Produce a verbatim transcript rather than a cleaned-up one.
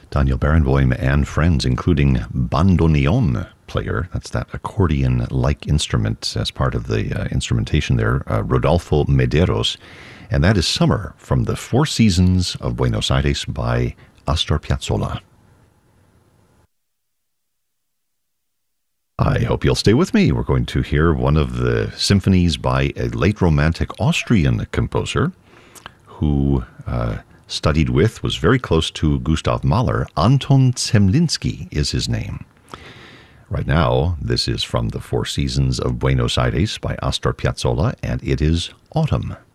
Daniel Barenboim and friends, including bandoneon player, that's that accordion-like instrument as part of the uh, instrumentation there, uh, Rodolfo Medeiros. And that is Summer from the Four Seasons of Buenos Aires by Astor Piazzolla. I hope you'll stay with me. We're going to hear one of the symphonies by a late Romantic Austrian composer who uh, studied with, was very close to Gustav Mahler. Anton Zemlinsky is his name. Right now, this is from the Four Seasons of Buenos Aires by Astor Piazzolla, and it is Autumn.